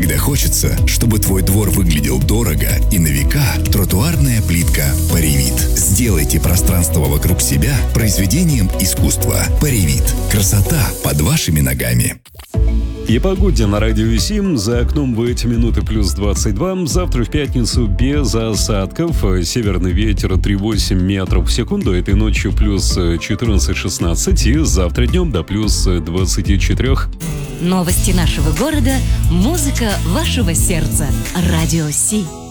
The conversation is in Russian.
Когда хочется, чтобы твой двор выглядел дорого и на века, тротуарная плитка Паривит. Сделайте пространство вокруг себя произведением искусства. Паривит. Красота под вашими ногами. И погода на радио 7. За окном в эти минуты плюс 22. Завтра в пятницу без осадков. Северный ветер 3,8 метров в секунду. Этой ночью плюс 14-16. И завтра днем до плюс 24. Новости нашего города, музыка вашего сердца. Радио Си.